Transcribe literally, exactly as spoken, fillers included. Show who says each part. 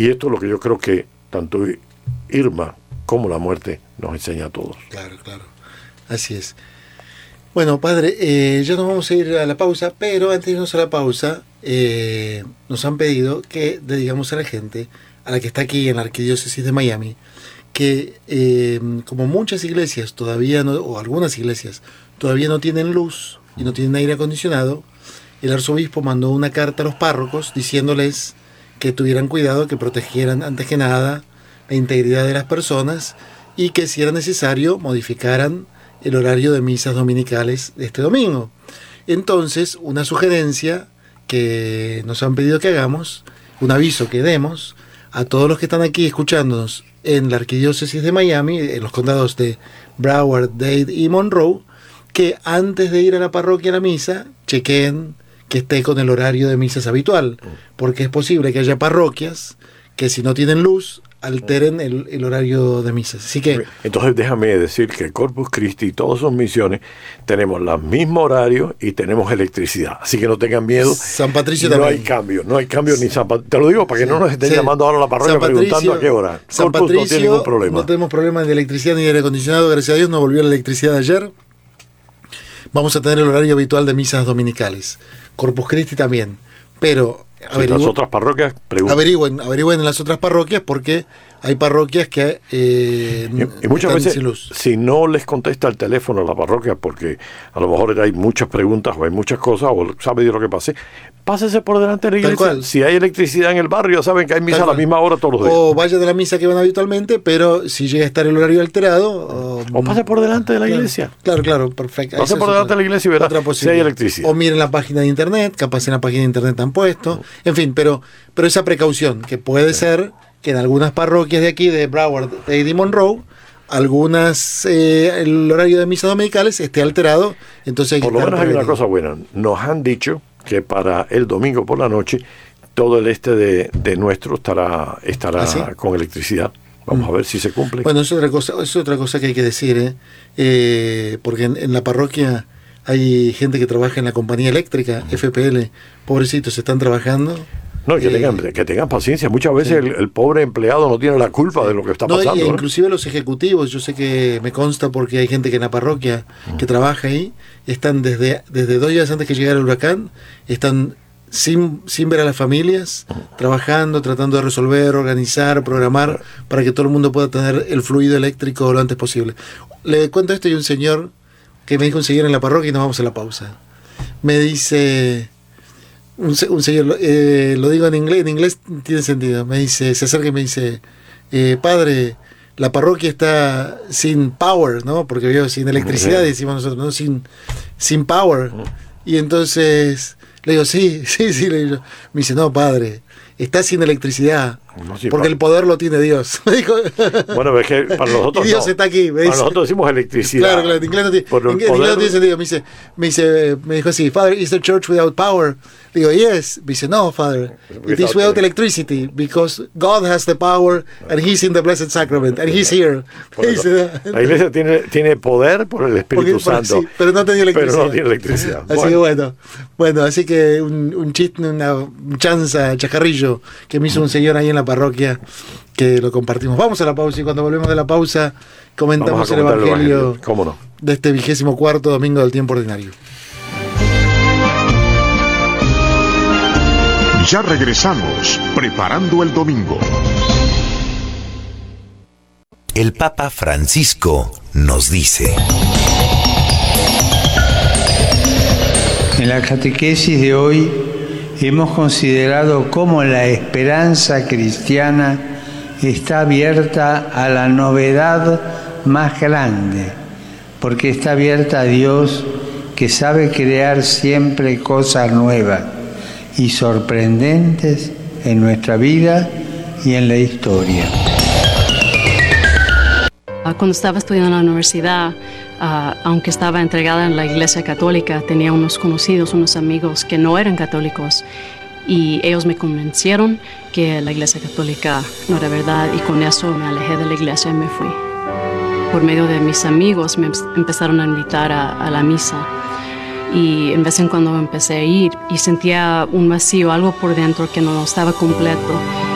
Speaker 1: Y esto es lo que yo creo que tanto Irma como la muerte nos enseña a todos.
Speaker 2: Claro, claro. Así es. Bueno, padre, eh, ya nos vamos a ir a la pausa, pero antes de irnos a la pausa, eh, nos han pedido que le digamos a la gente, a la que está aquí en la Arquidiócesis de Miami, que eh, como muchas iglesias todavía no, o algunas iglesias todavía no tienen luz y no tienen aire acondicionado, el arzobispo mandó una carta a los párrocos diciéndoles que tuvieran cuidado, que protegieran antes que nada la integridad de las personas y que si era necesario modificaran el horario de misas dominicales de este domingo. Entonces, una sugerencia que nos han pedido que hagamos, un aviso que demos a todos los que están aquí escuchándonos en la Arquidiócesis de Miami, en los condados de Broward, Dade y Monroe, que antes de ir a la parroquia a la misa, chequeen que esté con el horario de misas habitual, porque es posible que haya parroquias que si no tienen luz, alteren el, el horario de misas. Así que,
Speaker 1: entonces déjame decir que Corpus Christi y todas sus misiones tenemos los mismos horarios y tenemos electricidad, así que no tengan miedo.
Speaker 2: San Patricio
Speaker 1: no
Speaker 2: también.
Speaker 1: hay cambio, no hay cambio ni San Patricio. Te lo digo para que sí, no nos estén sí. llamando ahora a la parroquia preguntando a qué hora.
Speaker 2: San
Speaker 1: Corpus
Speaker 2: Patricio,
Speaker 1: no tiene ningún problema.
Speaker 2: No tenemos problemas de electricidad ni de aire acondicionado, gracias a Dios, nos volvió la electricidad ayer. Vamos a tener el horario habitual de misas dominicales. Corpus Christi también, pero
Speaker 1: sí, las otras parroquias preguntan.
Speaker 2: Averigüen, averigüen en las otras parroquias porque hay parroquias que eh,
Speaker 1: y, y muchas veces sin luz. Si no les contesta el teléfono a la parroquia porque a lo mejor hay muchas preguntas o hay muchas cosas o sabe Dios lo que pase, pásese por delante de la iglesia. Si hay electricidad en el barrio, saben que hay misa a la misma hora todos los días.
Speaker 2: O vaya de la misa que van habitualmente, pero si llega a estar el horario alterado, o,
Speaker 1: o pase por delante de la
Speaker 2: claro,
Speaker 1: iglesia.
Speaker 2: Claro, claro, perfecto.
Speaker 1: Pase por delante de la iglesia y verá si hay electricidad.
Speaker 2: O miren la página de internet, capaz en la página de internet han puesto, uh-huh. en fin, pero, pero esa precaución que puede sí. ser que en algunas parroquias de aquí, de Broward, Dade y Monroe, algunas, eh, el horario de misas dominicales esté alterado, entonces hay que
Speaker 1: por lo menos hay una cosa buena, nos han dicho que para el domingo por la noche todo el este de, de nuestro estará estará ¿Ah, sí? con electricidad. Vamos mm. a ver si se cumple.
Speaker 2: Bueno, es otra cosa, es otra cosa que hay que decir, ¿eh? Eh, porque en, en la parroquia hay gente que trabaja en la compañía eléctrica, mm. F P L, pobrecitos, están trabajando.
Speaker 1: No, que,
Speaker 2: eh,
Speaker 1: tengan, que tengan paciencia. Muchas veces sí. el, el pobre empleado no tiene la culpa sí. de lo que está
Speaker 2: no,
Speaker 1: pasando.
Speaker 2: Y,
Speaker 1: ¿no?
Speaker 2: Inclusive los ejecutivos, yo sé que me consta porque hay gente que en la parroquia mm. que trabaja ahí, están desde, desde dos días antes que llegara el huracán, están sin, sin ver a las familias, mm. trabajando, tratando de resolver, organizar, programar, mm. para que todo el mundo pueda tener el fluido eléctrico lo antes posible. Le cuento esto y un señor que me dijo un señor en la parroquia y nos vamos a la pausa. Me dice... Un, un señor, eh, lo digo en inglés, en inglés tiene sentido. Me dice, se acerca y me dice, eh, padre, la parroquia está sin power, ¿no? Porque veo sin electricidad, decimos nosotros, ¿no? Sin, sin power. Y entonces le digo, sí, sí, sí. Le digo, me dice, no, padre, está sin electricidad. No, sí, porque para... el poder lo tiene Dios. Me dijo.
Speaker 1: Bueno, es que para nosotros.
Speaker 2: Y Dios
Speaker 1: no.
Speaker 2: está aquí. Me
Speaker 1: para
Speaker 2: dice,
Speaker 1: nosotros decimos electricidad.
Speaker 2: Claro, claro, en inglés no tiene, en,
Speaker 1: poder...
Speaker 2: en inglés no tiene sentido. Me dice, me dice, me dijo así, Father, is the church without power? Le digo, yes. Me dice, no, Father, it is without electricity because God has the power and He's in the Blessed Sacrament and He's here. Dice,
Speaker 1: la iglesia tiene, tiene poder por el Espíritu
Speaker 2: porque,
Speaker 1: Santo,
Speaker 2: sí, pero no tenía electricidad.
Speaker 1: Pero no tiene electricidad.
Speaker 2: Así que bueno, bueno, así que un, un chiste, una chanza, chacarrillo que me hizo un señor ahí en la parroquia que lo compartimos. Vamos a la pausa y cuando volvemos de la pausa comentamos el Evangelio, el Evangelio.
Speaker 1: ¿Cómo no?
Speaker 2: De este vigésimo cuarto domingo del tiempo ordinario.
Speaker 3: Ya regresamos, preparando el domingo.
Speaker 4: El Papa Francisco nos dice:
Speaker 5: en la catequesis de hoy hemos considerado cómo la esperanza cristiana está abierta a la novedad más grande, porque está abierta a Dios, que sabe crear siempre cosas nuevas y sorprendentes en nuestra vida y en la historia.
Speaker 6: Cuando estaba estudiando en la universidad, uh, aunque estaba entregada en la Iglesia Católica, tenía unos conocidos, unos amigos que no eran católicos, y ellos me convencieron que la Iglesia Católica no era verdad, y con eso me alejé de la iglesia y me fui. Por medio de mis amigos me empezaron a invitar a, a la misa, y en vez en cuando empecé a ir y sentía un vacío, algo por dentro que no estaba completo.